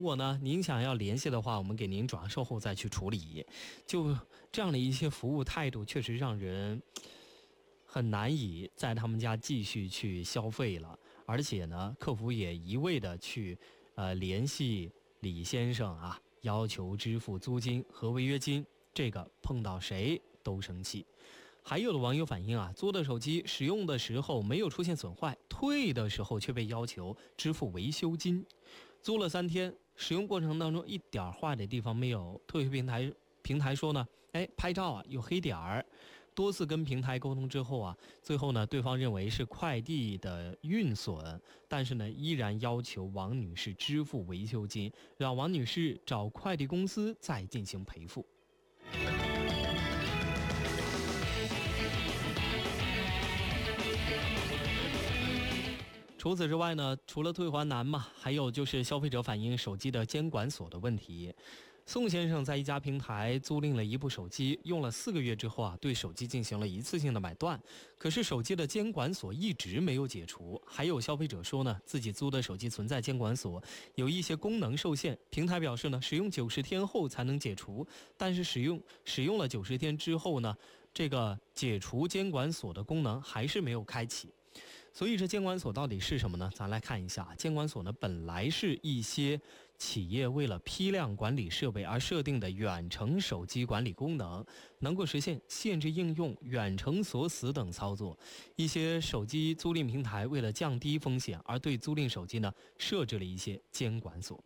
如果呢您想要联系的话，我们给您转售后再去处理。就这样的一些服务态度，确实让人很难以在他们家继续去消费了。而且呢，客服也一味的去联系李先生啊，要求支付租金和违约金，这个碰到谁都生气。还有的网友反映啊，租的手机使用的时候没有出现损坏，退的时候却被要求支付维修金。租了3天，使用过程当中一点坏的地方没有，退回平台说呢，拍照啊有黑点儿。多次跟平台沟通之后啊，最后呢，对方认为是快递的运损，但是呢，依然要求王女士支付维修金，让王女士找快递公司再进行赔付。除此之外呢，除了退还难嘛，还有就是消费者反映手机的监管锁的问题。宋先生在一家平台租赁了一部手机，用了4个月之后啊，对手机进行了一次性的买断，可是手机的监管锁一直没有解除。还有消费者说呢，自己租的手机存在监管锁，有一些功能受限，平台表示呢，使用90天后才能解除，但是使用了90天之后呢，这个解除监管锁的功能还是没有开启。所以这监管锁到底是什么呢？咱来看一下，监管锁呢本来是一些企业为了批量管理设备而设定的远程手机管理功能，能够实现限制应用、远程锁死等操作。一些手机租赁平台为了降低风险，而对租赁手机呢设置了一些监管锁。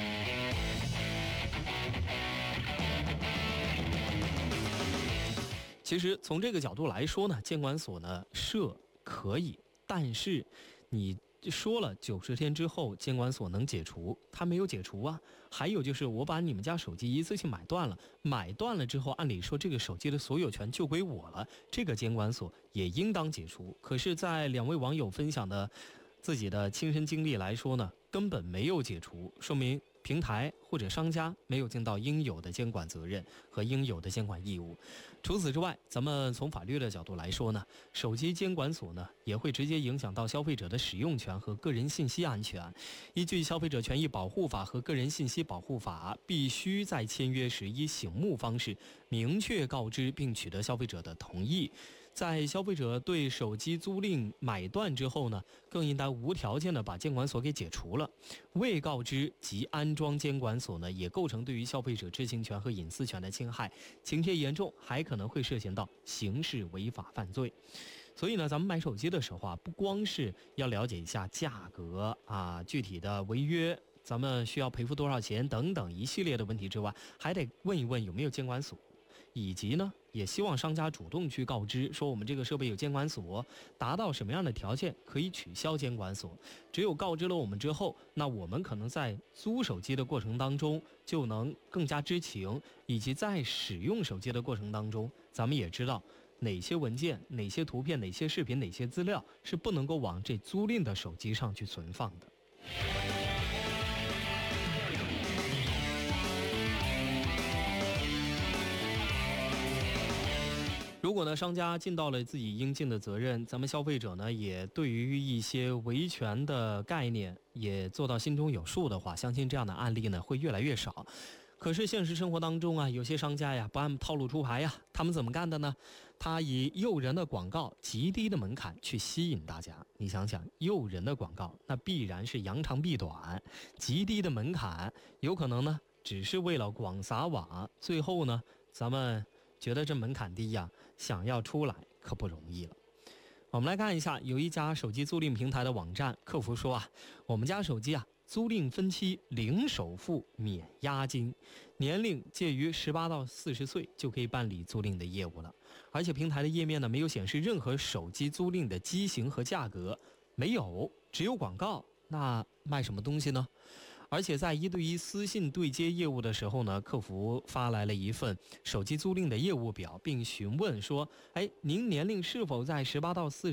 其实从这个角度来说呢，监管锁呢设可以，但是你说了90天之后监管锁能解除，它没有解除啊。还有就是我把你们家手机一次性买断了之后，按理说这个手机的所有权就归我了，这个监管锁也应当解除。可是在2位网友分享的自己的亲身经历来说呢，根本没有解除，说明平台或者商家没有尽到应有的监管责任和应有的监管义务。除此之外，咱们从法律的角度来说呢，手机监管锁呢也会直接影响到消费者的使用权和个人信息安全。依据《消费者权益保护法》和《个人信息保护法》，必须在签约时以醒目方式明确告知并取得消费者的同意。在消费者对手机租赁买断之后呢，更应该无条件的把监管锁给解除了。未告知及安装监管锁呢，也构成对于消费者知情权和隐私权的侵害，情节严重，还可能会涉嫌到刑事违法犯罪。所以呢，咱们买手机的时候啊，不光是要了解一下价格啊，具体的违约咱们需要赔付多少钱等等一系列的问题之外，还得问一问有没有监管锁，以及呢，也希望商家主动去告知说我们这个设备有监管锁，达到什么样的条件可以取消监管锁。只有告知了我们之后，那我们可能在租手机的过程当中就能更加知情，以及在使用手机的过程当中，咱们也知道哪些文件、哪些图片、哪些视频、哪些资料是不能够往这租赁的手机上去存放的。如果呢，商家尽到了自己应尽的责任，咱们消费者呢也对于一些维权的概念也做到心中有数的话，相信这样的案例呢会越来越少。可是现实生活当中啊，有些商家呀不按套路出牌呀，他们怎么干的呢？他以诱人的广告、极低的门槛去吸引大家。你想想，诱人的广告那必然是扬长避短，极低的门槛有可能呢只是为了广撒网，最后呢咱们觉得这门槛低呀，想要出来可不容易了。我们来看一下，有一家手机租赁平台的网站客服说啊，我们家手机啊租赁分期零首付免押金，年龄介于18到40岁就可以办理租赁的业务了。而且平台的页面呢没有显示任何手机租赁的机型和价格，没有，只有广告，那卖什么东西呢？而且在1对1私信对接业务的时候呢，客服发来了一份手机租赁的业务表，并询问说，您年龄是否在18到40